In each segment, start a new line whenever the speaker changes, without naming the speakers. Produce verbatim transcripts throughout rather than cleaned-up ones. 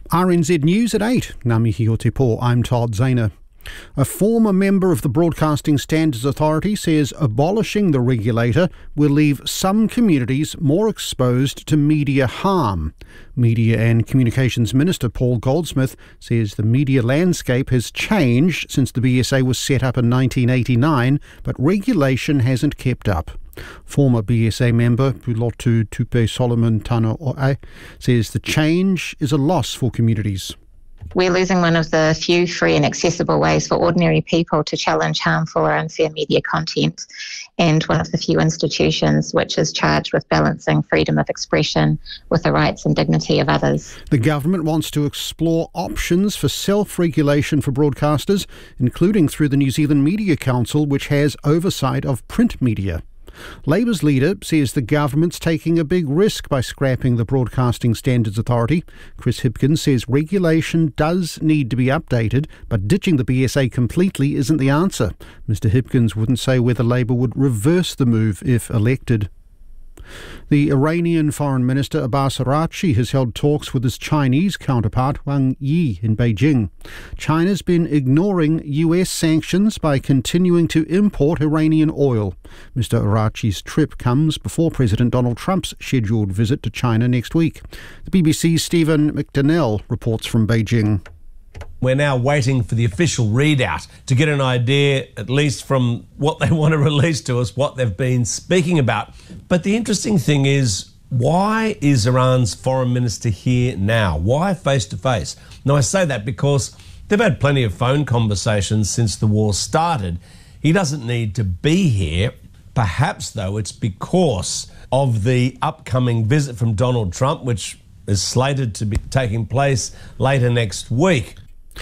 R N Z News at eight. Ngā mihi o te pō, I'm Todd Zahner. A former member of the Broadcasting Standards Authority says abolishing the regulator will leave some communities more exposed to media harm. Media and Communications Minister Paul Goldsmith says the media landscape has changed since the B S A was set up in nineteen eighty-nine, but regulation hasn't kept up. Former B S A member Pulotu Tupe Solomon Tano Oe says the change is a loss for communities.
We're losing one of the few free and accessible ways for ordinary people to challenge harmful or unfair media content, and one of the few institutions which is charged with balancing freedom of expression with the rights and dignity of others.
The government wants to explore options for self-regulation for broadcasters, including through the New Zealand Media Council, which has oversight of print media. Labour's leader says the government's taking a big risk by scrapping the Broadcasting Standards Authority. Chris Hipkins says regulation does need to be updated, but ditching the B S A completely isn't the answer. Mister Hipkins wouldn't say whether Labour would reverse the move if elected. The Iranian Foreign Minister Abbas Araghchi has held talks with his Chinese counterpart Wang Yi in Beijing. China's been ignoring U S sanctions by continuing to import Iranian oil. Mister Araghchi's trip comes before President Donald Trump's scheduled visit to China next week. The B B C's Stephen McDonnell reports from Beijing.
We're now waiting for the official readout to get an idea, at least from what they want to release to us, what they've been speaking about. But the interesting thing is, why is Iran's foreign minister here now? Why face-to-face? Now, I say that because they've had plenty of phone conversations since the war started. He doesn't need to be here. Perhaps, though, it's because of the upcoming visit from Donald Trump, which is slated to be taking place later next week.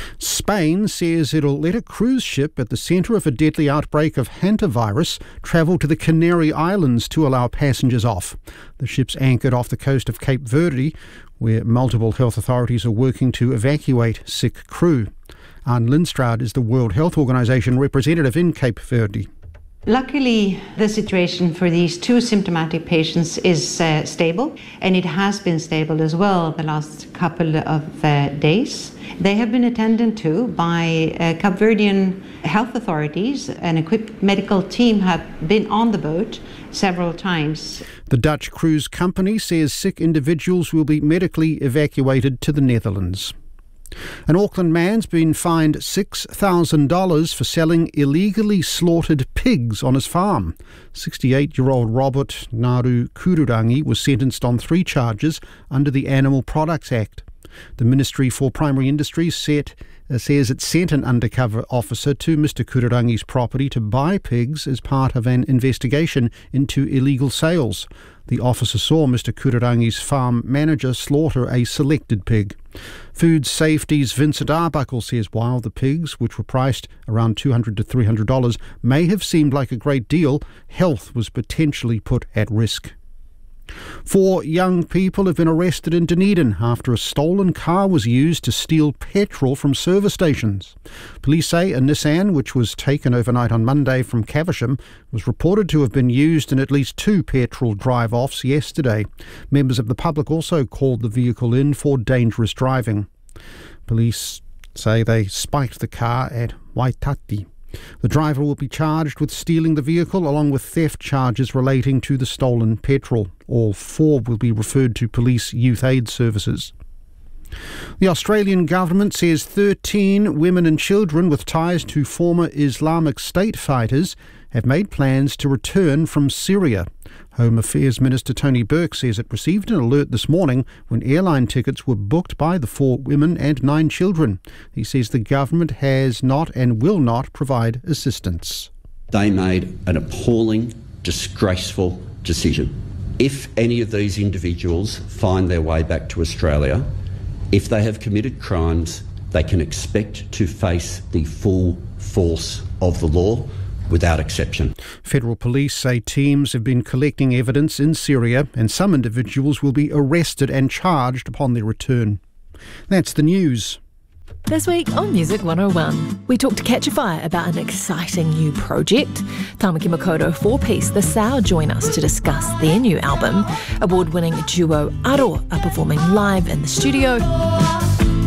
Spain says it'll let a cruise ship at the centre of a deadly outbreak of hantavirus travel to the Canary Islands to allow passengers off. The ship's anchored off the coast of Cape Verde, where multiple health authorities are working to evacuate sick crew. Anne Lindstrad is the World Health Organization representative in Cape Verde.
Luckily, the situation for these two symptomatic patients is uh, stable, and it has been stable as well the last couple of uh, days. They have been attended to by uh, Cape Verdean health authorities. An equipped medical team have been on the boat several times.
The Dutch cruise company says sick individuals will be medically evacuated to the Netherlands. An Auckland man's been fined six thousand dollars for selling illegally slaughtered pigs on his farm. sixty-eight-year-old Robert Naru Kururangi was sentenced on three charges under the Animal Products Act. The Ministry for Primary Industries set, uh, says it sent an undercover officer to Mister Kururangi's property to buy pigs as part of an investigation into illegal sales. The officer saw Mister Kururangi's farm manager slaughter a selected pig. Food Safety's Vincent Arbuckle says while the pigs, which were priced around two hundred to three hundred dollars, may have seemed like a great deal, health was potentially put at risk. Four young people have been arrested in Dunedin after a stolen car was used to steal petrol from service stations. Police say a Nissan, which was taken overnight on Monday from Caversham, was reported to have been used in at least two petrol drive-offs yesterday. Members of the public also called the vehicle in for dangerous driving. Police say they spiked the car at Waitati. The driver will be charged with stealing the vehicle along with theft charges relating to the stolen petrol. All four will be referred to police youth aid services. The Australian government says thirteen women and children with ties to former Islamic State fighters have made plans to return from Syria. Home Affairs Minister Tony Burke says it received an alert this morning when airline tickets were booked by the four women and nine children. He says the government has not and will not provide assistance.
They made an appalling, disgraceful decision. If any of these individuals find their way back to Australia, if they have committed crimes, they can expect to face the full force of the law without exception.
Federal police say teams have been collecting evidence in Syria and some individuals will be arrested and charged upon their return. That's the news.
This week on Music one oh one, we talk to Catch a Fire about an exciting new project. Tamaki Makoto four-piece The Sao join us to discuss their new album. Award-winning duo Aro are performing live in the studio.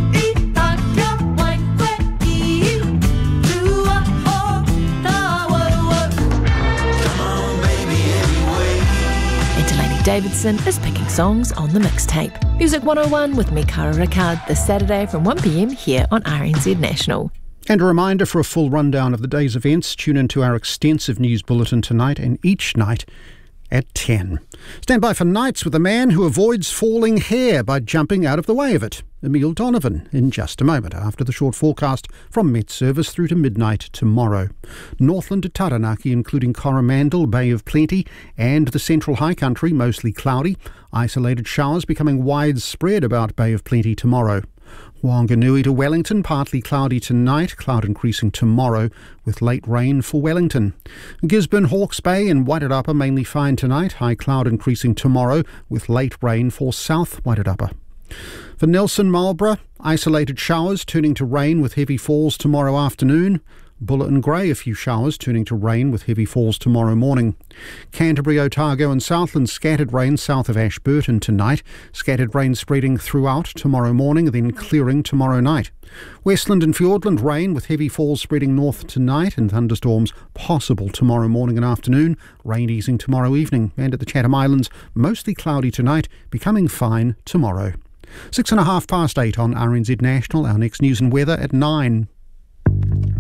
Davidson is picking songs on the mixtape. Music one oh one with me, Cara Ricard, this Saturday from one p m here on R N Z National.
And a reminder, for a full rundown of the day's events, tune into our extensive news bulletin tonight and each night at ten. Stand by for Nights with a man who avoids falling hair by jumping out of the way of it. Emile Donovan in just a moment after the short forecast from Met Service through to midnight tomorrow. Northland to Taranaki, including Coromandel, Bay of Plenty and the central high country, mostly cloudy. Isolated showers becoming widespread about Bay of Plenty tomorrow. Wanganui to Wellington, partly cloudy tonight, cloud increasing tomorrow with late rain for Wellington. Gisborne, Hawke's Bay and Wairarapa mainly fine tonight, high cloud increasing tomorrow with late rain for South Wairarapa. For Nelson, Marlborough, isolated showers turning to rain with heavy falls tomorrow afternoon. Bulletin Grey, a few showers turning to rain with heavy falls tomorrow morning. Canterbury, Otago and Southland, scattered rain south of Ashburton tonight. Scattered rain spreading throughout tomorrow morning, then clearing tomorrow night. Westland and Fiordland, rain with heavy falls spreading north tonight and thunderstorms possible tomorrow morning and afternoon. Rain easing tomorrow evening. And at the Chatham Islands, mostly cloudy tonight, becoming fine tomorrow. Six and a half past eight on R N Z National. Our next news and weather at nine.